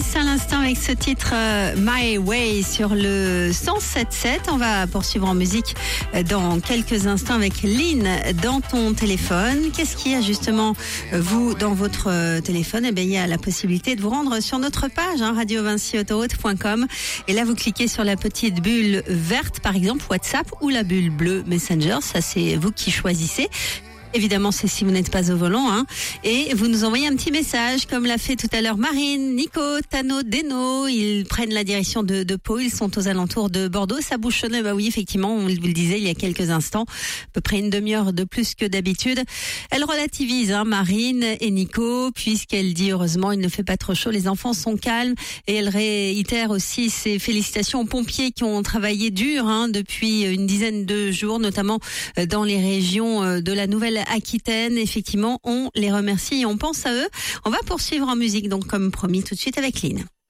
Chris à l'instant avec ce titre My Way sur le 107.7. On va poursuivre en musique dans quelques instants avec Lynn dans ton téléphone. Qu'est-ce qu'il y a justement vous dans votre téléphone? Eh bien, il y a la possibilité de vous rendre sur notre page radiovincyautoroute.com et là vous cliquez sur la petite bulle verte par exemple WhatsApp ou la bulle bleue Messenger. Ça c'est vous qui choisissez. Évidemment, c'est si vous n'êtes pas au volant, Et vous nous envoyez un petit message, comme l'a fait tout à l'heure Marine, Nico, Tano, Deno. Ils prennent la direction de Pau. Ils sont aux alentours de Bordeaux. Ça bouchonnait, bah oui, effectivement, on vous le disait il y a quelques instants. À peu près une demi-heure de plus que d'habitude. Elle relativise, Marine et Nico, puisqu'elle dit, heureusement, il ne fait pas trop chaud. Les enfants sont calmes. Et elle réitère aussi ses félicitations aux pompiers qui ont travaillé dur, depuis une dizaine de jours, notamment dans les régions de la Nouvelle-Aquitaine. Effectivement, on les remercie et on pense à eux. On va poursuivre en musique, donc comme promis, tout de suite avec Lynn.